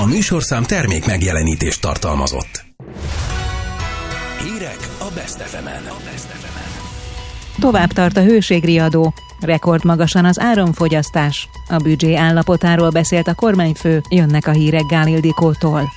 műsorszám termék megjelenítést tartalmazott. Hírek a Best FM-en. Tovább tart a hőségriadó. Rekordmagasan az áramfogyasztás. A büdzsé állapotáról beszélt a kormányfő, jönnek a hírek Gál Ildikótól.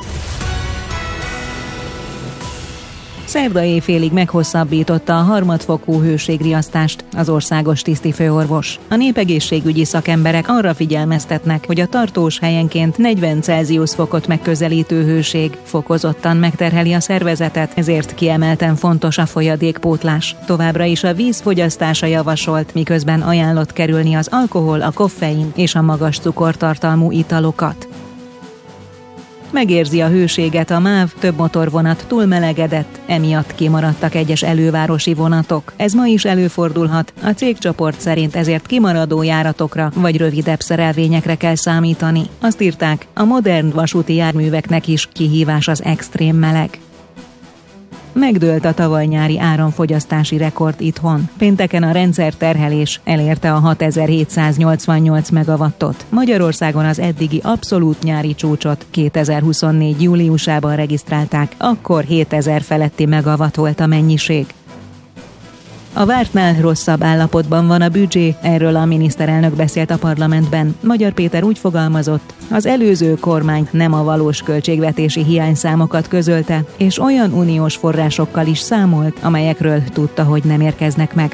Szerda éjfélig meghosszabbította a harmadfokú hőségriasztást az országos tisztifőorvos. A népegészségügyi szakemberek arra figyelmeztetnek, hogy a tartós helyenként 40 Celsius fokot megközelítő hőség fokozottan megterheli a szervezetet, ezért kiemelten fontos a folyadékpótlás. Továbbra is a víz fogyasztása javasolt, miközben ajánlott kerülni az alkohol, a koffein és a magas cukortartalmú italokat. Megérzi a hőséget a MÁV, több motorvonat túlmelegedett, emiatt kimaradtak egyes elővárosi vonatok. Ez ma is előfordulhat, a cégcsoport szerint ezért kimaradó járatokra vagy rövidebb szerelvényekre kell számítani. Azt írták, a modern vasúti járműveknek is kihívás az extrém meleg. Megdőlt a tavaly nyári áramfogyasztási rekord itthon. Pénteken a rendszerterhelés elérte a 6788 megawattot. Magyarországon az eddigi abszolút nyári csúcsot 2024. júliusában regisztrálták, akkor 7000 feletti megawatt volt a mennyiség. A vártnál rosszabb állapotban van a büdzsé, erről a miniszterelnök beszélt a parlamentben. Magyar Péter úgy fogalmazott, az előző kormány nem a valós költségvetési hiányszámokat közölte, és olyan uniós forrásokkal is számolt, amelyekről tudta, hogy nem érkeznek meg.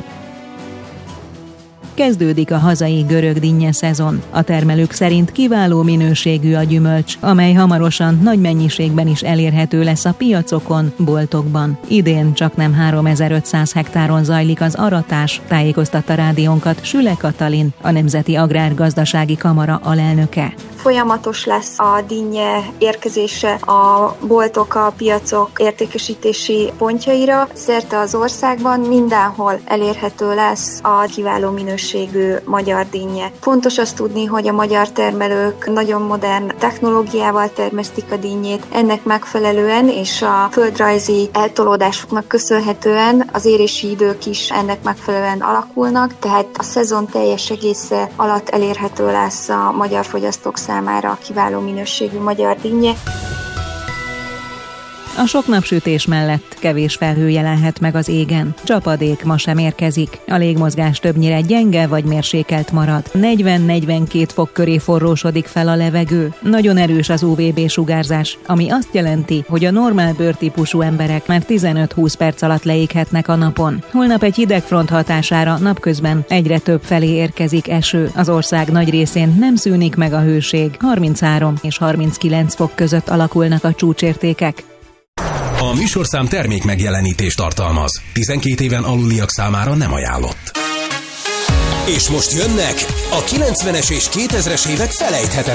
Kezdődik a hazai görög dinnye szezon. A termelők szerint kiváló minőségű a gyümölcs, amely hamarosan nagy mennyiségben is elérhető lesz a piacokon, boltokban. Idén csaknem 3500 hektáron zajlik az aratás, tájékoztatta rádiónkat Süle Katalin, a Nemzeti Agrárgazdasági Kamara alelnöke. Folyamatos lesz a dinnye érkezése a boltok, a piacok értékesítési pontjaira. Szerte az országban mindenhol elérhető lesz a kiváló minőségű magyar dinnye. Fontos azt tudni, hogy a magyar termelők nagyon modern technológiával termesztik a dinnyét. Ennek megfelelően és a földrajzi eltolódásoknak köszönhetően az érési idők is ennek megfelelően alakulnak, tehát a szezon teljes egésze alatt elérhető lesz a magyar fogyasztók számára a kiváló minőségű magyar dinnye. A sok napsütés mellett kevés felhő jelenhet meg az égen. Csapadék ma sem érkezik. A légmozgás többnyire gyenge vagy mérsékelt marad. 40-42 fok köré forrósodik fel a levegő. Nagyon erős az UVB sugárzás, ami azt jelenti, hogy a normál bőrtípusú emberek már 15-20 perc alatt leéghetnek a napon. Holnap egy hidegfront hatására napközben egyre több felé érkezik eső. Az ország nagy részén nem szűnik meg a hőség. 33 és 39 fok között alakulnak a csúcsértékek. A műsorszám termék megjelenítést tartalmaz. 12 éven aluliak számára nem ajánlott. És most jönnek a 90-es és 2000-es évek felejthetetlen